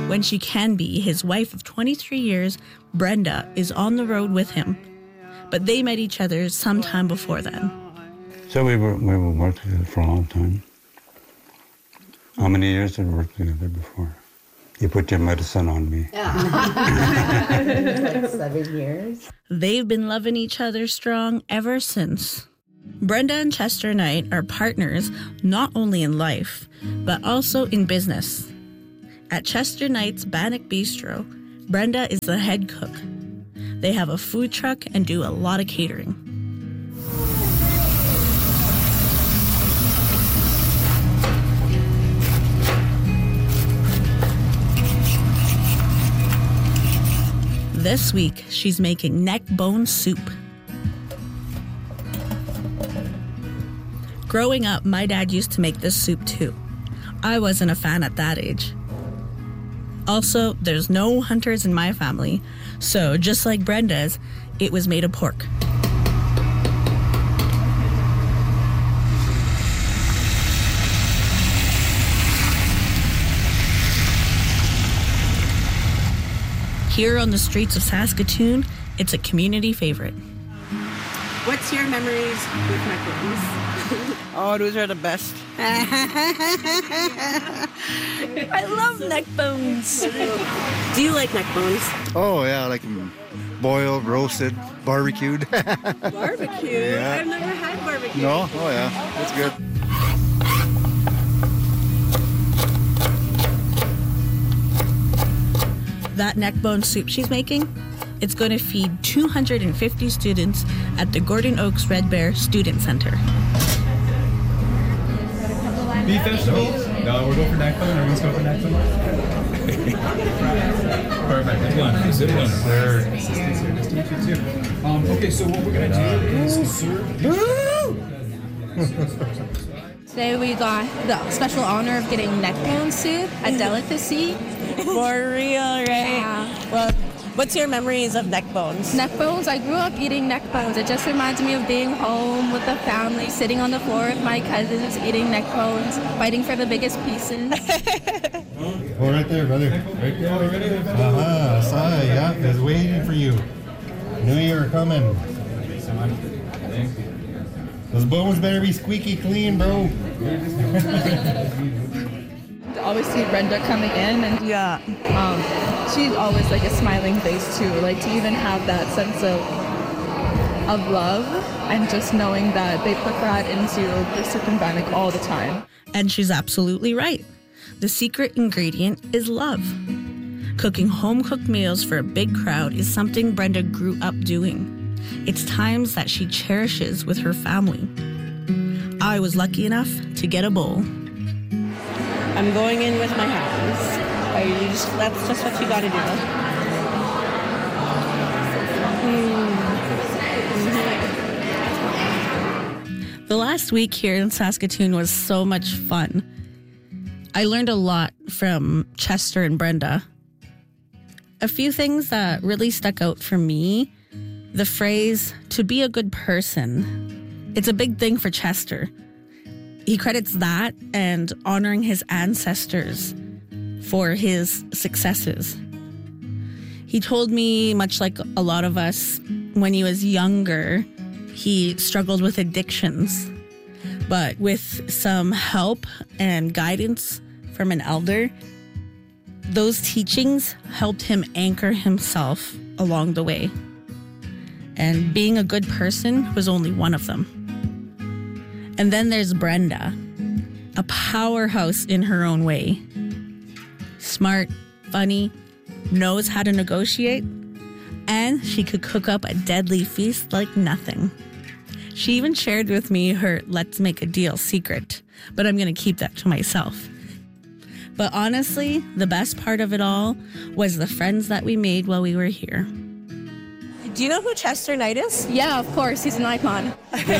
When she can be his wife of 23 years, Brenda is on the road with him. But they met each other sometime before then. So we were working together for a long time. How many years did we work together before? You put your medicine on me. Like 7 years. They've been loving each other strong ever since. Brenda and Chester Knight are partners not only in life, but also in business. At Chester Knight's Bannock Bistro, Brenda is the head cook. They have a food truck and do a lot of catering. This week, she's making neck bone soup. Growing up, my dad used to make this soup too. I wasn't a fan at that age. Also, there's no hunters in my family, so just like Brenda's, it was made of pork. Here on the streets of Saskatoon, it's a community favorite. What's your memories with macarons? Oh, those are the best. I love neck bones. Do you like neck bones? Oh, yeah, I like them boiled, roasted, barbecued. Barbecue? Yeah. I've never had barbecue. No? Oh, yeah, that's good. That neck bone soup she's making, it's going to feed 250 students at the Gordon Oaks Red Bear Student Center. Beef vegetables? No, we're going for neck bone, or let's go for neck bone. Perfect. Good one. Good one. Sir. Assistants here. Nice to meet you too. Okay, so what we're going to do is serve. Today we got the special honor of getting neck bone soup, a delicacy. For real, right? Yeah. Well, what's your memories of neck bones? Neck bones, I grew up eating neck bones. It just reminds me of being home with the family, sitting on the floor with my cousins, eating neck bones, fighting for the biggest pieces. Oh, right there, brother. Right there. Uh-huh, saw it, yeah. I was waiting for you. Knew you were coming. Thank you so much. Thank you. Those bones better be squeaky clean, bro. Always see Brenda coming in, and she's always like a smiling face too. Like to even have that sense of love, and just knowing that they put that into the soup and bannock all the time. And she's absolutely right. The secret ingredient is love. Cooking home-cooked meals for a big crowd is something Brenda grew up doing. It's times that she cherishes with her family. I was lucky enough to get a bowl. I'm going in with my hands. That's just what you gotta do. The last week here in Saskatoon was so much fun. I learned a lot from Chester and Brenda. A few things that really stuck out for me, the phrase, to be a good person. It's a big thing for Chester. He credits that and honoring his ancestors for his successes. He told me, much like a lot of us, when he was younger, he struggled with addictions. But with some help and guidance from an elder, those teachings helped him anchor himself along the way. And being a good person was only one of them. And then there's Brenda, a powerhouse in her own way. Smart, funny, knows how to negotiate, and she could cook up a deadly feast like nothing. She even shared with me her let's make a deal secret, but I'm going to keep that to myself. But honestly, the best part of it all was the friends that we made while we were here. Do you know who Chester Knight is? Yeah, of course, he's an icon. He